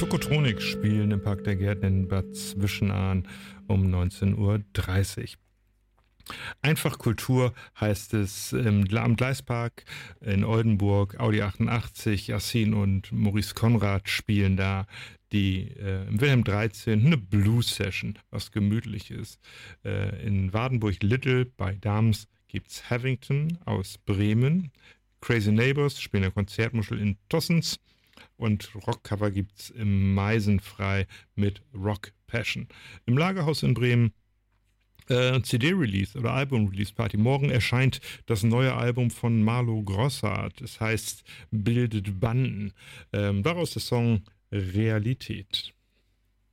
Tokotronik spielen im Park der Gärten in Bad Zwischenahn um 19:30 Uhr. Einfach Kultur heißt es am Gleispark in Oldenburg. Audi 88, Yassin und Maurice Conrad spielen da im Wilhelm 13 eine Blues-Session, was gemütlich ist. In Wadenburg-Littel bei Dams gibt's Havington aus Bremen. Crazy Neighbors spielen eine Konzertmuschel in Tossens. Und Rockcover gibt's im Meisenfrei mit Rock Passion. Im Lagerhaus in Bremen CD-Release oder Album-Release-Party. Morgen erscheint das neue Album von Marlo Grossart. Es heißt Bildet Banden. Daraus der Song Realität.